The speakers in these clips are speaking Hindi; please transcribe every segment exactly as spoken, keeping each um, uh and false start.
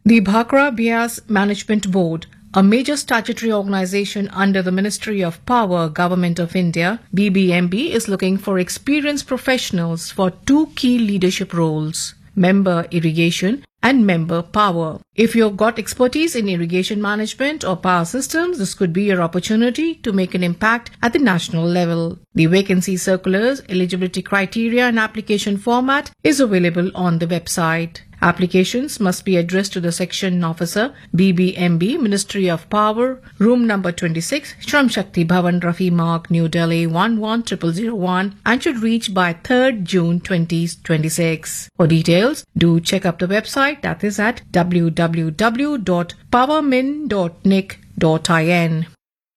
The Bhakra Bias Management Board, a major statutory organization under the Ministry of Power, Government of India, B B M B, is looking for experienced professionals for two key leadership roles: member irrigation and member power. If you've got expertise in irrigation management or power systems, this could be your opportunity to make an impact at the national level. The vacancy circulars, eligibility criteria and application format is available on the website. Applications must be addressed to the Section Officer, B B M B, Ministry of Power, room number twenty-six, Shram Shakti Bhavan, Rafi Marg, New Delhi one one zero zero zero one, and should reach by third June twenty twenty-six. For details, do check up the website, that is at w w w dot powermin dot nic dot in.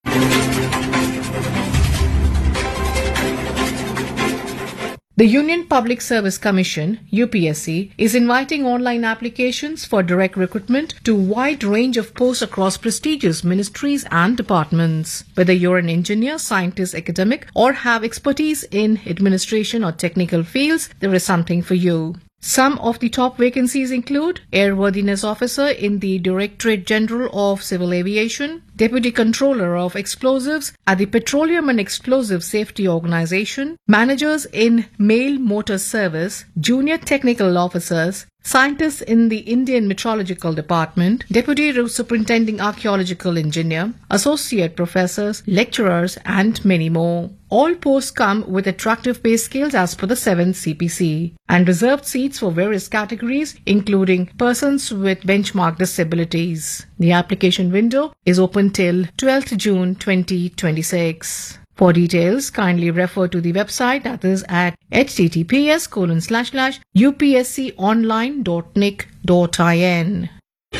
The Union Public Service Commission, U P S C, is inviting online applications for direct recruitment to a wide range of posts across prestigious ministries and departments. Whether you're an engineer, scientist, academic, or have expertise in administration or technical fields, there is something for you. Some of the top vacancies include Airworthiness Officer in the Directorate General of Civil Aviation, Deputy Controller of Explosives at the Petroleum and Explosive Safety Organization, Managers in Mail Motor Service, Junior Technical Officers, Scientists in the Indian Meteorological Department, Deputy Superintending Archaeological Engineer, Associate Professors, Lecturers, and many more. All posts come with attractive pay scales as per the seventh C P C and reserved seats for various categories, including persons with benchmark disabilities. The application window is open till twelfth June twenty twenty-six. For details, kindly refer to the website, that is at https colon slash slash upsconline dot nic dot in.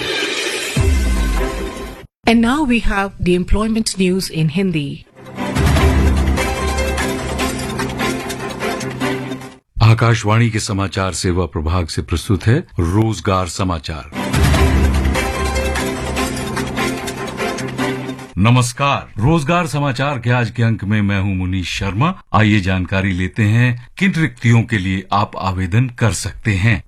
And now we have the employment news in Hindi. Akashvani के समाचार सेवा प्रभाग से प्रस्तुत है रोजगार समाचार। नमस्कार, रोजगार समाचार के आज के अंक में मैं हूं मुनीश शर्मा। आइए जानकारी लेते हैं किन रिक्तियों के लिए आप आवेदन कर सकते हैं।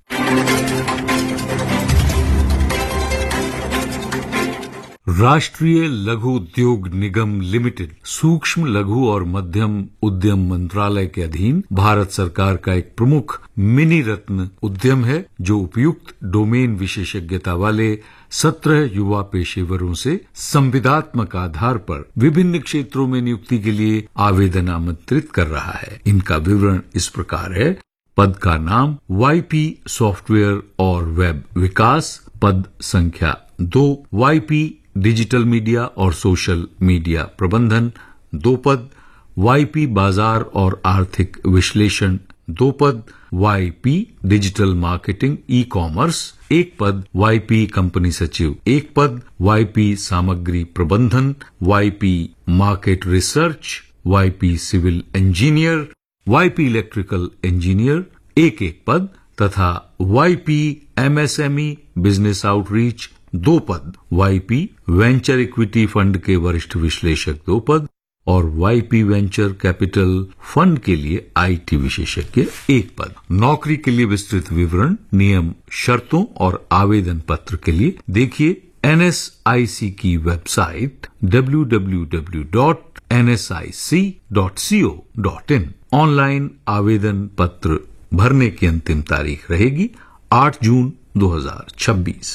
राष्ट्रीय लघु उद्योग निगम लिमिटेड सूक्ष्म लघु और मध्यम उद्यम मंत्रालय के अधीन भारत सरकार का एक प्रमुख मिनी रत्न उद्यम है, जो उपयुक्त डोमेन विशेषज्ञता वाले सत्रह युवा पेशेवरों से संविदात्मक आधार पर विभिन्न क्षेत्रों में नियुक्ति के लिए आवेदन आमंत्रित कर रहा है। इनका विवरण इस प्रकार है। पद का नाम वाईपी सॉफ्टवेयर और वेब विकास, पद संख्या दो वाईपी डिजिटल मीडिया और सोशल मीडिया प्रबंधन, दो पद वाईपी बाजार और आर्थिक विश्लेषण, दो पद YP digital marketing e commerce, एक पद वाईपी कंपनी सचिव, एक पद वाईपी सामग्री प्रबंधन, YP market research, YP civil engineer, YP electrical engineer, एक एक पद तथा वाईपी एमएसएमई बिजनेस आउटरीच, दो पद वाईपी वेंचर इक्विटी फंड के वरिष्ठ विश्लेषक, दो पद और वाईपी वेंचर कैपिटल फंड के लिए आईटी विशेषज्ञ, एक पद। नौकरी के लिए विस्तृत विवरण, नियम, शर्तों और आवेदन पत्र के लिए देखिए एनएसआईसी की website W W W dot N S I C dot C O dot in. Online आवेदन पत्र भरने की अंतिम तारीख रहेगी आठ जून दो हजार छब्बीस।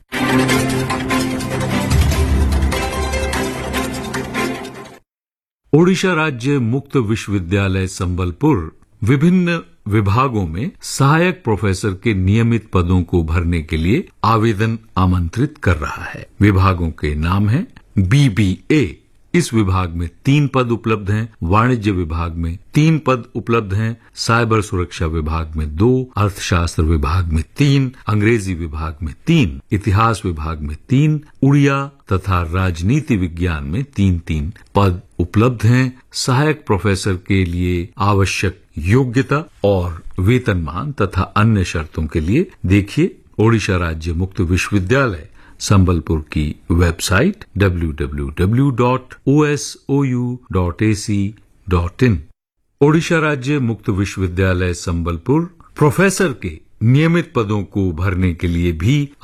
ओडिशा राज्य मुक्त विश्वविद्यालय संबलपुर विभिन्न विभागों में सहायक प्रोफेसर के नियमित पदों को भरने के लिए आवेदन आमंत्रित कर रहा है। विभागों के नाम हैं बीबीए, इस विभाग में तीन पद उपलब्ध हैं, वाणिज्य विभाग में तीन पद उपलब्ध हैं, साइबर सुरक्षा विभाग में दो, अर्थशास्त्र विभाग में तीन, अंग्रेजी विभाग में तीन, इतिहास विभाग में तीन, उड़िया तथा राजनीति विज्ञान में तीन तीन पद उपलब्ध हैं। सहायक प्रोफेसर के लिए आवश्यक योग्यता और वेतनमान तथा अन्य शर्तों के लिए देखिए ओडिशा राज्य मुक्त विश्वविद्यालय संबलपुर की website W W W dot O S O U dot A C dot in. Odisha राज्य मुक्त विश्वविद्यालय संबलपुर प्रोफेसर के नियमित पदों को भरने के लिए भी